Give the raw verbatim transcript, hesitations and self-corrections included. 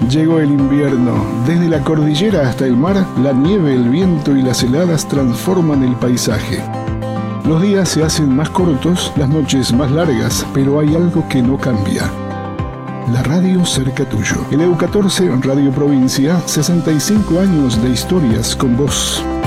Llegó el invierno. Desde la cordillera hasta el mar, la nieve, el viento y las heladas transforman el paisaje. Los días se hacen más cortos, las noches más largas, pero hay algo que no cambia. La radio cerca tuyo. El E U catorce, Radio Provincia, sesenta y cinco años de historias con vos.